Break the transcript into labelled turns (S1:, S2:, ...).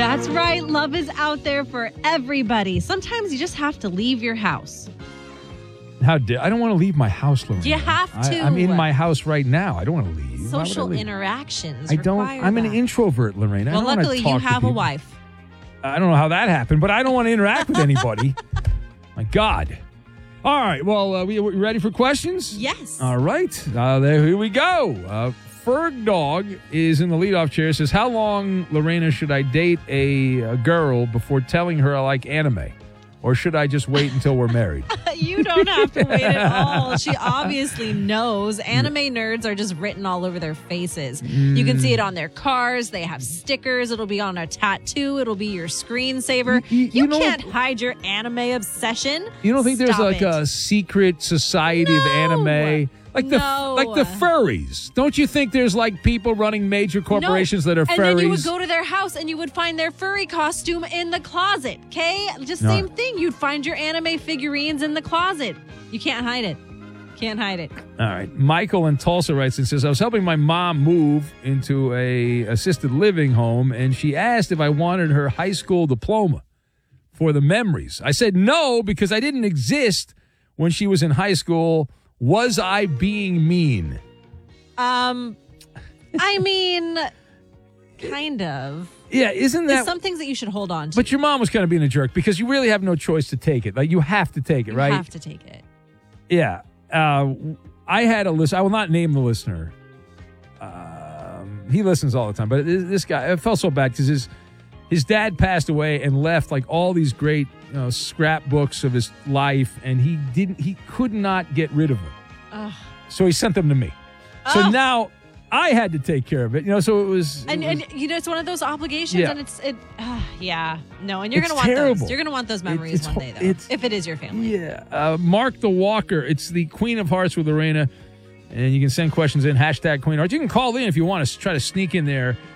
S1: That's right. Love is out there for everybody. Sometimes you just have to leave your house.
S2: I don't want to leave my house, Lorena.
S1: You have to.
S2: I'm in my house right now. I don't want to leave.
S1: Social interactions.
S2: I'm an introvert, Lorena.
S1: Well, luckily you have a wife.
S2: I don't know how that happened, but I don't want to interact with anybody. My God. All right. Well, we ready for questions?
S1: Yes.
S2: All right. Here we go. Ferg Dog is in the leadoff chair. Says, how long, Lorena, should I date a girl before telling her I like anime? Or should I just wait until we're married?
S1: You don't have to wait at all. She obviously knows. Anime nerds are just written all over their faces. You can see it on their cars. They have stickers. It'll be on a tattoo. It'll be your screensaver. You can't hide your anime obsession.
S2: You don't think there's a secret society of anime? Like the furries. Don't you think there's like people running major corporations that are furries?
S1: And then you would go to their house and you would find their furry costume in the closet, okay? Just same thing. You'd find your anime figurines in the closet. You can't hide it. Can't hide it.
S2: All right. Michael in Tulsa writes and says, I was helping my mom move into a assisted living home, and she asked if I wanted her high school diploma for the memories. I said no because I didn't exist when she was in high school. Was I being mean?
S1: I mean, kind of.
S2: Yeah, isn't that...
S1: There's some things that you should hold on to.
S2: But your mom was kind of being a jerk because you really have no choice to take it. Like, you have to take it, right?
S1: You have to take it.
S2: Yeah. I had a list. I will not name the listener. He listens all the time. But this guy, I felt so bad because his dad passed away and left like all these great scrapbooks of his life, and he could not get rid of them. So he sent them to me. So now I had to take care of it. So it was... And
S1: it's one of those obligations,
S2: yeah.
S1: And and you're going to want
S2: terrible.
S1: those. You're going to want those memories one day, though, if it is your family.
S2: Yeah. Mark the Walker, it's the Queen of Hearts with Lorena, and you can send questions in, #Queen of Hearts. You can call in if you want to try to sneak in there